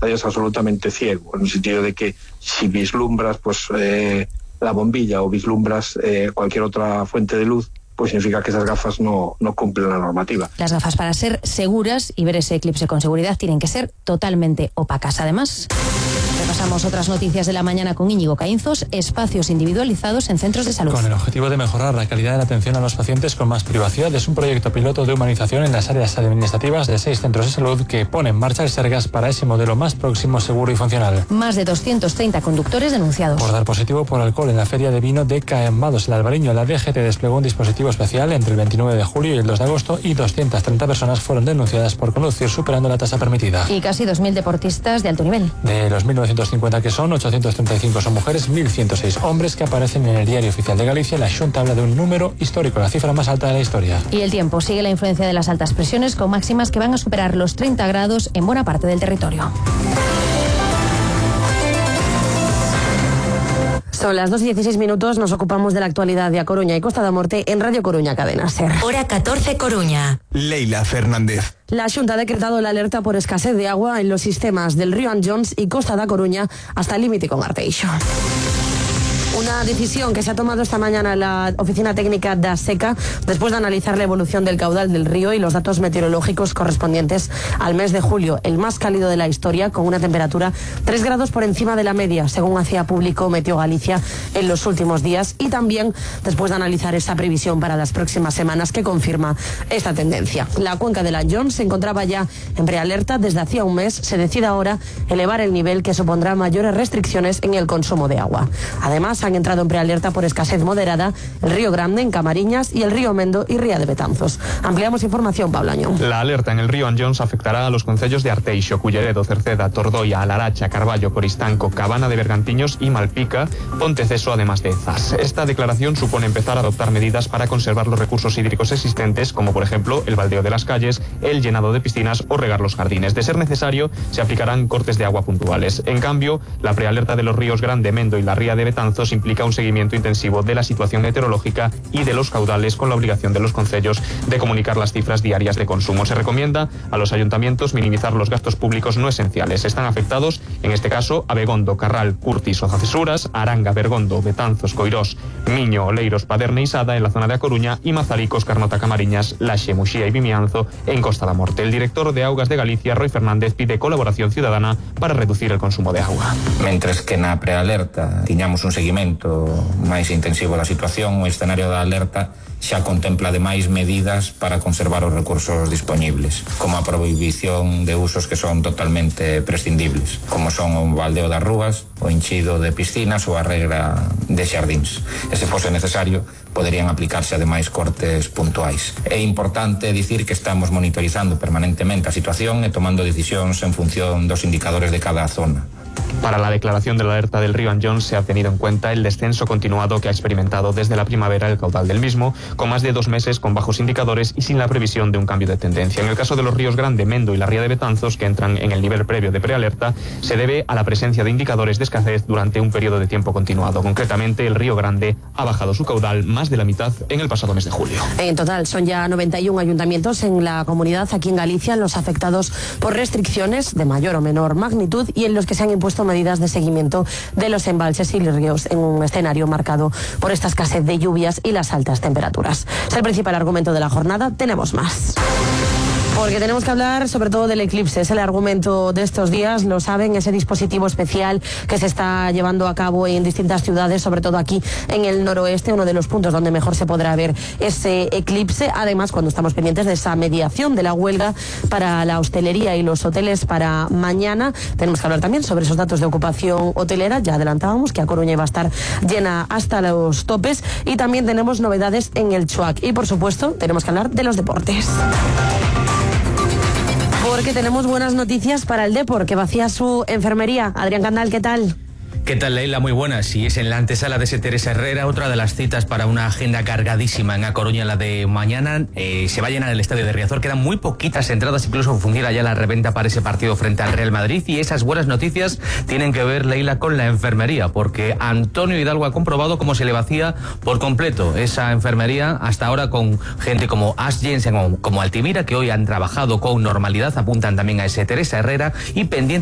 es absolutamente ciego, en el sentido de que si vislumbras pues la bombilla o vislumbras cualquier otra fuente de luz, pues significa que esas gafas no cumplen la normativa. Las gafas, para ser seguras y ver ese eclipse con seguridad, tienen que ser totalmente opacas. Además, repasamos otras noticias de la mañana con Íñigo Caínzos: espacios individualizados en centros de salud. Con el objetivo de mejorar la calidad de la atención a los pacientes con más privacidad, es un proyecto piloto de humanización en las áreas administrativas de 6 centros de salud que pone en marcha el Sergas para ese modelo más próximo, seguro y funcional. Más de 230 conductores denunciados. Por dar positivo por alcohol en la feria de vino de Cambados, el Albariño, la DGT desplegó un dispositivo especial entre el 29 de julio y el 2 de agosto y 230 personas fueron denunciadas por conducir superando la tasa permitida. Y casi 2.000 deportistas de alto nivel. De los 1.950 que son, 835 son mujeres, 1.106 hombres que aparecen en el Diario Oficial de Galicia. La Xunta habla de un número histórico, la cifra más alta de la historia. Y el tiempo sigue la influencia de las altas presiones, con máximas que van a superar los 30 grados en buena parte del territorio. Son las 2:16, nos ocupamos de la actualidad de A Coruña y Costa da Morte en Radio Coruña Cadena SER. Hora 14 Coruña. Leila Fernández. La Xunta ha decretado la alerta por escasez de agua en los sistemas del río Anllóns y Costa da Coruña hasta el límite con Arteixo. Una decisión que se ha tomado esta mañana en la Oficina Técnica da Seca después de analizar la evolución del caudal del río y los datos meteorológicos correspondientes al mes de julio, el más cálido de la historia, con una temperatura 3 grados por encima de la media, según hacía público Meteo Galicia en los últimos días, y también después de analizar esa previsión para las próximas semanas que confirma esta tendencia. La cuenca del Anllóns se encontraba ya en prealerta desde hacía un mes. Se decide ahora elevar el nivel, que supondrá mayores restricciones en el consumo de agua. Además, han entrado en prealerta por escasez moderada el Río Grande en Camariñas y el Río Mendo y Ría de Betanzos. Ampliamos información, Pablo Añón. La alerta en el río Anllóns afectará a los concellos de Arteixo, Culleredo, Cerceda, Tordoia, Alaracha, Carballo, Coristanco, Cabana de Bergantiños y Malpica, Ponteceso, además de Zas. Esta declaración supone empezar a adoptar medidas para conservar los recursos hídricos existentes, como por ejemplo el baldeo de las calles, el llenado de piscinas o regar los jardines. De ser necesario, se aplicarán cortes de agua puntuales. En cambio, la prealerta de los ríos Grande, Mendo y la Ría de Betanzos implica un seguimiento intensivo de la situación meteorológica y de los caudales, con la obligación de los concellos de comunicar las cifras diarias de consumo. Se recomienda a los ayuntamientos minimizar los gastos públicos no esenciales. Están afectados, en este caso, Abegondo, Carral, Curtis, Ozacesuras, Aranga, Bergondo, Betanzos, Coirós, Miño, Oleiros, Paderne y Sada en la zona de A Coruña y Mazaricos, Carnota, Camariñas, Laxe, Muxía y Vimianzo en Costa da Morte. El director de Augas de Galicia, Roy Fernández, pide colaboración ciudadana para reducir el consumo de agua. Mentres que na prealerta tiñamos un seguimento máis intensivo da situación, o escenario da alerta xa contempla ademais medidas para conservar os recursos disponibles, como a prohibición de usos que son totalmente prescindibles, como son o baldeo das rúas, o enchido de piscinas ou a regra de xardíns. E se fose necesario, poderían aplicarse ademais cortes puntuais. É importante dicir que estamos monitorizando permanentemente a situación e tomando decisións en función dos indicadores de cada zona. Para la declaración de la alerta del río Anllóns se ha tenido en cuenta el descenso continuado que ha experimentado desde la primavera el caudal del mismo, con más de 2 meses con bajos indicadores y sin la previsión de un cambio de tendencia. En el caso de los ríos Grande, Mendo y la Ría de Betanzos, que entran en el nivel previo de prealerta, se debe a la presencia de indicadores de escasez durante un periodo de tiempo continuado. Concretamente, el río Grande ha bajado su caudal más de la mitad en el pasado mes de julio. En total, son ya 91 ayuntamientos en la comunidad aquí en Galicia los afectados por restricciones de mayor o menor magnitud y en los que se han impuesto medidas de seguimiento de los embalses y ríos en un escenario marcado por esta escasez de lluvias y las altas temperaturas. Es el principal argumento de la jornada. Tenemos más. Porque tenemos que hablar sobre todo del eclipse. Es el argumento de estos días, lo saben, ese dispositivo especial que se está llevando a cabo en distintas ciudades, sobre todo aquí en el noroeste, uno de los puntos donde mejor se podrá ver ese eclipse. Además, cuando estamos pendientes de esa mediación de la huelga para la hostelería y los hoteles para mañana, tenemos que hablar también sobre esos datos de ocupación hotelera. Ya adelantábamos que A Coruña iba a estar llena hasta los topes, y también tenemos novedades en el Chuac. Y por supuesto, tenemos que hablar de los deportes. Porque tenemos buenas noticias para el Depor, que vacía su enfermería. Adrián Candal, ¿qué tal? ¿Qué tal, Leila? Muy buenas. Y es en la antesala de ese Teresa Herrera, otra de las citas para una agenda cargadísima en A Coruña, la de mañana. Se va a llenar el estadio de Riazor. Quedan muy poquitas entradas, incluso fundiera ya la reventa para ese partido frente al Real Madrid. Y esas buenas noticias tienen que ver, Leila, con la enfermería, porque Antonio Hidalgo ha comprobado cómo se le vacía por completo esa enfermería, hasta ahora con gente como Ash Jensen, como Altimira, que hoy han trabajado con normalidad, apuntan también a ese Teresa Herrera, y pendiente